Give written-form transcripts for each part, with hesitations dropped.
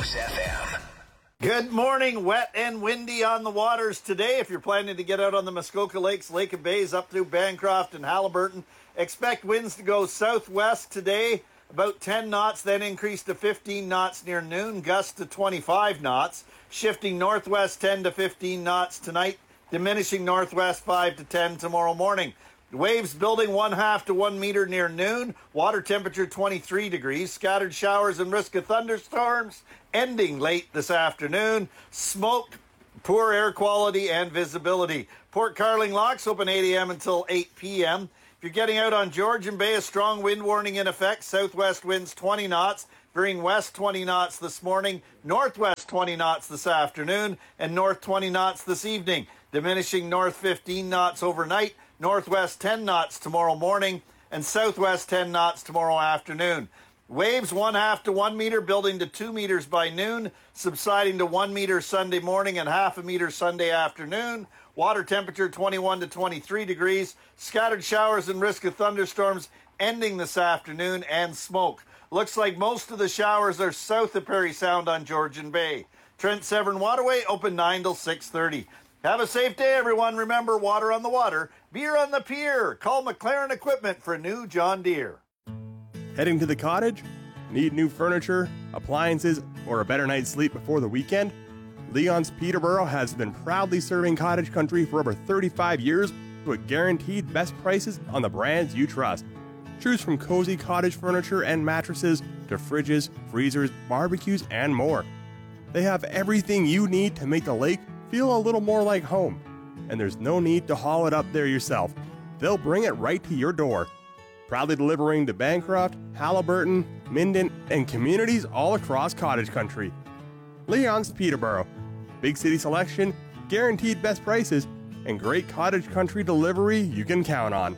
Moose FM. Good morning. Wet and windy on the waters today. If you're planning to get out on the Muskoka Lakes, Lake and Bays up through Bancroft and Haliburton, expect winds to go southwest today, about 10 knots, then increase to 15 knots near noon, gusts to 25 knots, shifting northwest 10 to 15 knots tonight, diminishing northwest 5 to 10 tomorrow morning. Waves building 1/2 to 1 meter near noon. Water temperature 23 degrees. Scattered showers and risk of thunderstorms ending late this afternoon. Smoke, poor air quality and visibility. Port Carling locks open 8 a.m. until 8 p.m. If you're getting out on Georgian Bay, a strong wind warning in effect. Southwest winds 20 knots. Veering west 20 knots this morning. Northwest 20 knots this afternoon. And north 20 knots this evening. Diminishing north 15 knots overnight. Northwest 10 knots tomorrow morning and southwest 10 knots tomorrow afternoon. Waves 1/2 to 1 meter, building to 2 meters by noon, subsiding to 1 meter Sunday morning and 1/2 meter Sunday afternoon. Water temperature 21 to 23 degrees. Scattered showers and risk of thunderstorms ending this afternoon, and smoke. Looks like most of the showers are south of Parry Sound on Georgian Bay. Trent Severn Waterway open 9 till 6:30. Have a safe day, everyone. Remember, water on the water, beer on the pier. Call McLaren Equipment for new John Deere. Heading to the cottage? Need new furniture, appliances, or a better night's sleep before the weekend? Leon's Peterborough has been proudly serving cottage country for over 35 years with guaranteed best prices on the brands you trust. Choose from cozy cottage furniture and mattresses to fridges, freezers, barbecues, and more. They have everything you need to make the lake feel a little more like home, and there's no need to haul it up there yourself. They'll bring it right to your door. Proudly delivering to Bancroft, Haliburton, Minden, and communities all across cottage country. Leon's Peterborough. Big city selection, guaranteed best prices, and great cottage country delivery you can count on.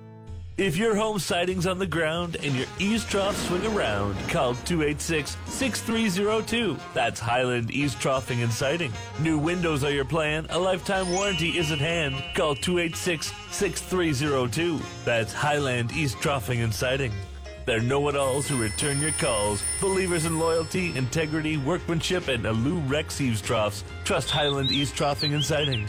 If your home siding's on the ground and your eaves trough swing around, call 286-6302. That's Highland Eaves Troughing and Siding. New windows are your plan. A lifetime warranty is at hand. Call 286-6302. That's Highland Eaves Troughing and Siding. They're know-it-alls who return your calls. Believers in loyalty, integrity, workmanship, and Alou Rex Eaves Troughs. Trust Highland Eaves Troughing and Siding.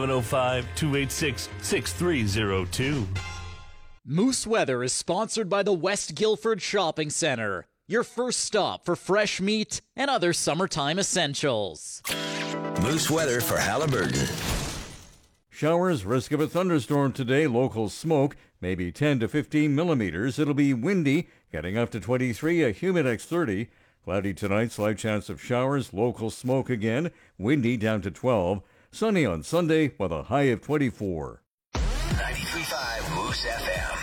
705-286-6302. Moose Weather is sponsored by the West Guildford Shopping Centre, your first stop for fresh meat and other summertime essentials. Moose Weather for Haliburton. Showers, risk of a thunderstorm today, local smoke, maybe 10 to 15 millimeters. It'll be windy, getting up to 23, a Humidex 30. Cloudy tonight, slight chance of showers, local smoke again, windy down to 12. Sunny on Sunday with a high of 24. 93.5 Moose FM.